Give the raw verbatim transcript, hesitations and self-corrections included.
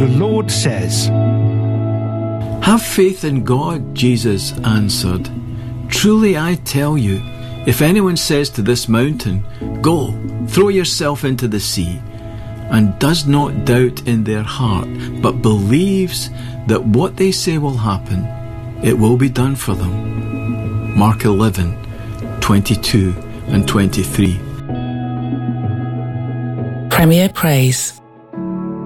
the Lord says, "Have faith in God," Jesus answered. "Truly I tell you, if anyone says to this mountain, 'Go, throw yourself into the sea,' and does not doubt in their heart, but believes that what they say will happen, it will be done for them." Mark eleven, twenty-two and twenty-three. Premier Praise.